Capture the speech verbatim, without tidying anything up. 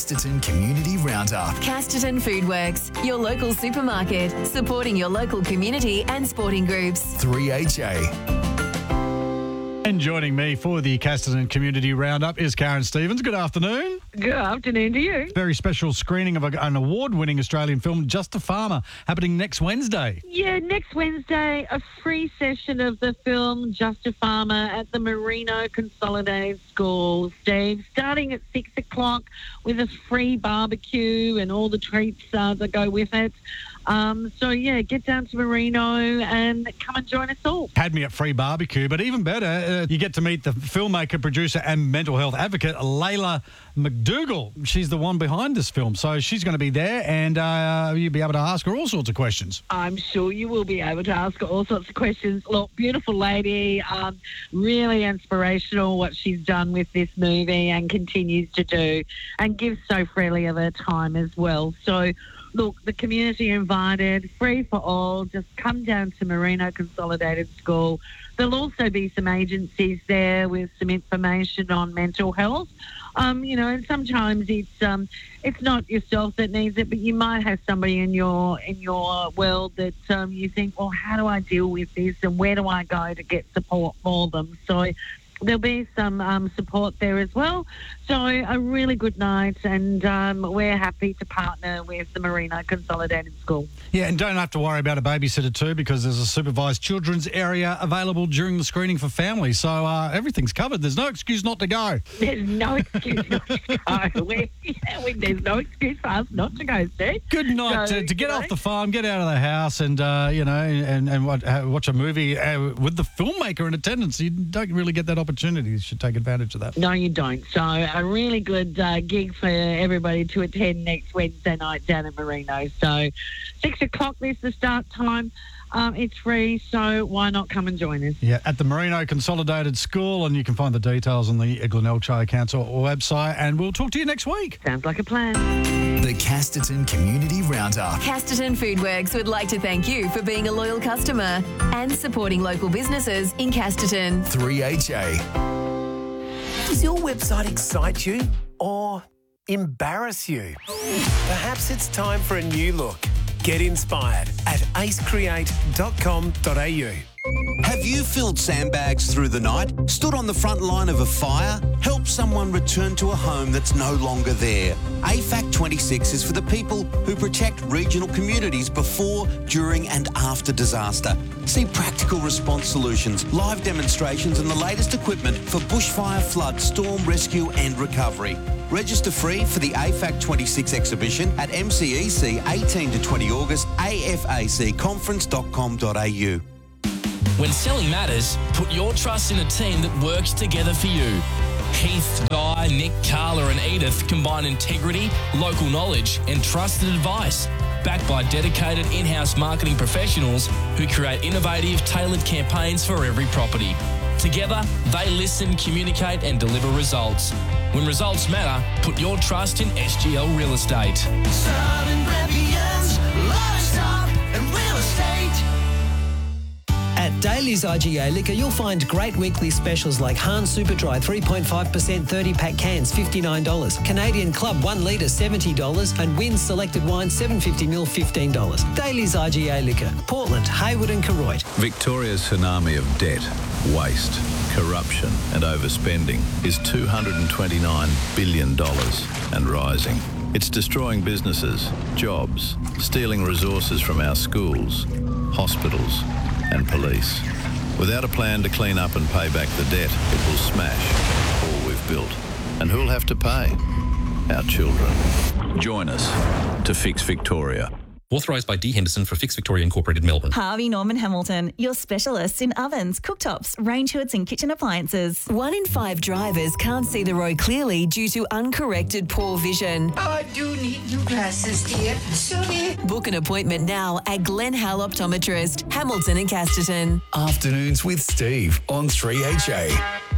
Casterton Community Roundup. Casterton Foodworks, your local supermarket, supporting your local community and sporting groups. three H A. And joining me for the Casterton Community Roundup is Karen Stevens. Good afternoon. Good afternoon to you. Very special screening of a, an award-winning Australian film, Just a Farmer, happening next Wednesday. Yeah, next Wednesday, a free session of the film Just a Farmer at the Merino Consolidated School, Steve, starting at six o'clock with a free barbecue and all the treats uh, that go with it. Um, so, yeah, get down to Merino and come and join us all. Had me at free barbecue, but even better, uh, you get to meet the filmmaker, producer and mental health advocate, Layla McDougall. She's the one behind this film. So she's going to be there and uh, you'll be able to ask her all sorts of questions. I'm sure you will be able to ask her all sorts of questions. Look, beautiful lady, um, really inspirational what she's done with this movie and continues to do, and gives so freely of her time as well. So, look, the community invited, free for all. Just come down to Merino Consolidated School. There'll also be some agencies there with some information on mental health. Um, you know, and sometimes it's um, it's not yourself that needs it, but you might have somebody in your in your world that um, you think, well, how do I deal with this, and where do I go to get support for them? So there'll be some um, support there as well. So a really good night, and um, we're happy to partner with the Merino Consolidated School. Yeah, and don't have to worry about a babysitter too, because there's a supervised children's area available during the screening for families. So uh, everything's covered. There's no excuse not to go. There's no excuse not to go. We, yeah, we, there's no excuse for us not to go, Steve. Good night. So, to, to get you know, off the farm, get out of the house and, uh, you know, and, and watch, uh, watch a movie uh, with the filmmaker in attendance. You don't really get that opportunity. You should take advantage of that. No, you don't. So a really good uh, gig for everybody to attend next Wednesday night down at Merino. So six o'clock is the start time. Um, it's free, so why not come and join us? Yeah, at the Merino Consolidated School, and you can find the details on the Glenelg Shire Council website, and we'll talk to you next week. Sounds like a plan. The Casterton Community Roundup. Casterton Foodworks would like to thank you for being a loyal customer and supporting local businesses in Casterton. three H A. Does your website excite you or embarrass you? Perhaps it's time for a new look. Get inspired at ace create dot com dot a u. Have you filled sandbags through the night, stood on the front line of a fire, helped someone return to a home that's no longer there? A F A C twenty-six is for the people who protect regional communities before, during and after disaster. See practical response solutions, live demonstrations and the latest equipment for bushfire, flood, storm rescue and recovery. Register free for the A F A C twenty-six exhibition at M C E C eighteen to twenty August, a f a c conference dot com dot a u. When selling matters, put your trust in a team that works together for you. Heath, Guy, Nick, Carla and Edith combine integrity, local knowledge and trusted advice, backed by dedicated in-house marketing professionals who create innovative, tailored campaigns for every property. Together, they listen, communicate and deliver results. When results matter, put your trust in S G L Real Estate. Serving Grampians, livestock and real estate. At Daly's I G A Liquor, you'll find great weekly specials like Hahn Super Dry three point five percent thirty-pack cans, fifty-nine dollars. Canadian Club one litre, seventy dollars. And Wynn's Selected Wine seven fifty milliliters, fifteen dollars. Daly's I G A Liquor, Portland, Hayward and Koroit. Victoria's tsunami of debt, waste, corruption and overspending is two hundred twenty-nine billion dollars and rising. It's destroying businesses, jobs, stealing resources from our schools, hospitals and police. Without a plan to clean up and pay back the debt, it will smash all we've built. And who'll have to pay? Our children. Join us to fix Victoria. Authorised by D Henderson for Fix Victoria Incorporated, Melbourne. Harvey Norman Hamilton, your specialists in ovens, cooktops, range hoods and kitchen appliances. One in five drivers can't see the road clearly due to uncorrected poor vision. I do need new glasses, dear. Sorry. Book an appointment now at Glen Hal Optometrist, Hamilton and Casterton. Afternoons with Steve on three H A.